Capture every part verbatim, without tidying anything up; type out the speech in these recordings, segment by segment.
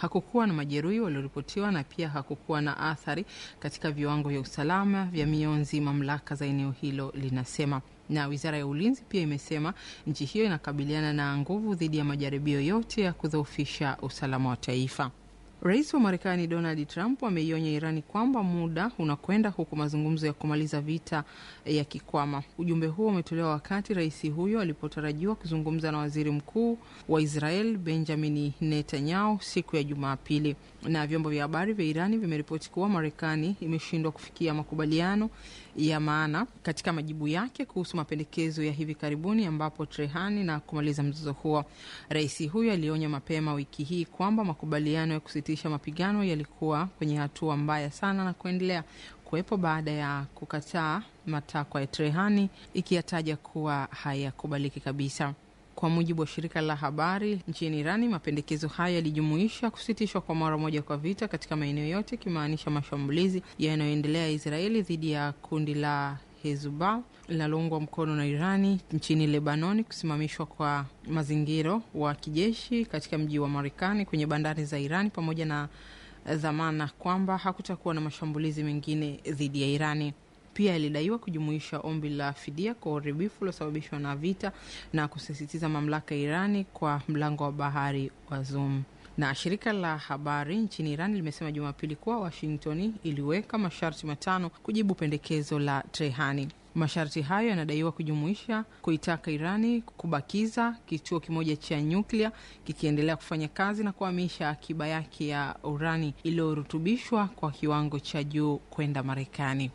Hakukuwa na majeruhi walioripotiwa na pia hakukuwa na athari katika viwango vya usalama vya mionzi, mamlaka za eneo hilo linasema. Na wizara ya ulinzi pia imesema nchi hiyo inakabiliana na nguvu dhidi ya majaribio yote ya kudhoofisha usalama wa taifa. Rais wa Marekani Donald Trump ameionya Irani kwamba muda unakwenda huku mazungumzo ya kumaliza vita ya kikwama. Ujumbe huo umetolewa wakati rais huyo alipotarajiwa kuzungumza na waziri mkuu wa Israel Benjamin Netanyahu siku ya Jumapili. Na vyombo vya habari vya Irani vimeripoti kuwa Marekani imeshindwa kufikia makubaliano ya maana katika majibu yake kuhusu mapendekezo ya hivi karibuni ambapo Tehran na kumaliza mzozo huo. Rais huyo alionya mapema wiki hii kwamba makubaliano ya kusitisha mapigano yalikuwa kwenye hatua mbaya sana na kuendelea kuwepo baada ya kukataa matakwa ya Tehran, ikiyataja kuwa hayakubaliki kabisa. Kwa mujibu wa shirika la habari nchini Irani, mapendekezo haya yalijumuisha kusitishwa kwa mara moja kwa vita katika maeneo yote, kimaanisha mashambulizi yanayoendelea Israeli dhidi ya kundi la Hezbollah linaloungwa mkono na Irani nchini Lebanoni, kusimamishwa kwa mazingiro wa kijeshi katika mji wa Marekani kwenye bandari za Irani, pamoja na dhamana kwamba hakutakuwa na mashambulizi mengine dhidi ya Irani. Pia ilidaiwa kujumuisha ombi la fidia kwa uharibifu uliosababishwa na vita na kusisitiza mamlaka ya Irani kwa mlango wa bahari wa Zoom. Na shirika la habari nchini Iran limesema Jumapili kuwa Washington iliweka masharti matano kujibu pendekezo la Tehran. Masharti hayo yanadaiwa kujumuisha kuitaka Irani kubakiza kituo kimoja cha nyuklia kikiendelea kufanya kazi na kuhamisha akiba yake ya urani iliyorutubishwa kwa kiwango cha juu kwenda Marekani.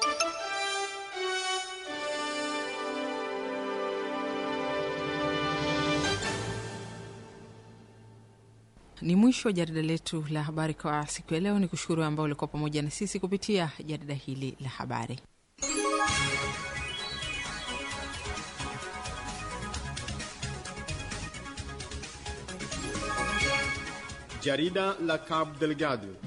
Ni mwisho wa jarida letu la habari kwa siku ya leo. Ni kushukuru ambao ulikuwa pamoja na sisi kupitia jarida hili la habari. Jarida la Cabo Delgado.